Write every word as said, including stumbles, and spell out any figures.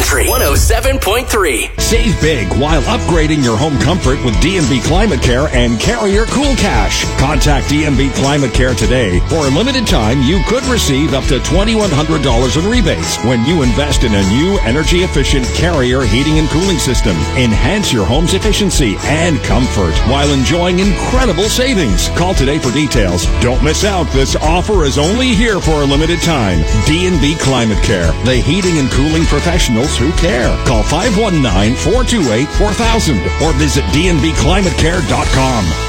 Country one oh seven point three. Save big while upgrading your home comfort with D and B Climate Care and Carrier Cool Cash. Contact D and B Climate Care today. For a limited time, you could receive up to twenty-one hundred dollars in rebates when you invest in a new energy-efficient Carrier heating and cooling system. Enhance your home's efficiency and comfort while enjoying incredible savings. Call today for details. Don't miss out. This offer is only here for a limited time. D and B Climate Care, the heating and cooling professionals who care. Call five one nine, four two eight, four thousand or visit d n b climate care dot com.